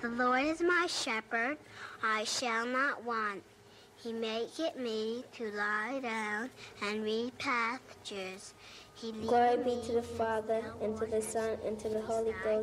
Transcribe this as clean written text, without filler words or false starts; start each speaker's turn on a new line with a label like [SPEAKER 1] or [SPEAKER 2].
[SPEAKER 1] The Lord is my shepherd, I shall not want. He maketh me to lie down and read pastures.
[SPEAKER 2] Glory be to the Father, and to the Son, and to the Holy Ghost.